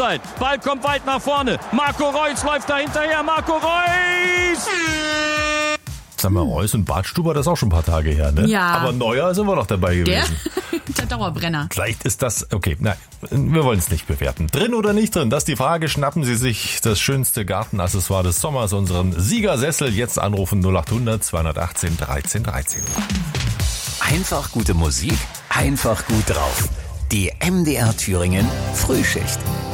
Halbzeit. Ball kommt weit nach vorne. Marco Reus läuft da hinterher. Marco Reus! Sag mal, Reus und Bartstuber, das ist auch schon ein paar Tage her, ne? Ja. Aber Neuer sind wir noch dabei gewesen. Der Dauerbrenner. Vielleicht ist das, okay, nein, wir wollen es nicht bewerten. Drin oder nicht drin, das ist die Frage. Schnappen Sie sich das schönste Gartenaccessoire des Sommers, unseren Siegersessel. Jetzt anrufen 0800 218 1313. Einfach gute Musik, einfach gut drauf. Die MDR Thüringen Frühschicht.